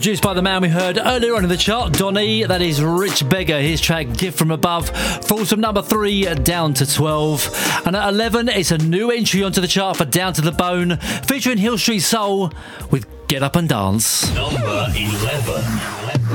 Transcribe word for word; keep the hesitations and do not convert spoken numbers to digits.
Produced by the man we heard earlier on in the chart, Donny. That is Rich Beggar. His track Gift From Above falls from number three down to twelve. And at eleven, it's a new entry onto the chart for Down to the Bone, featuring Hill Street Soul with Get Up and Dance. Number eleven.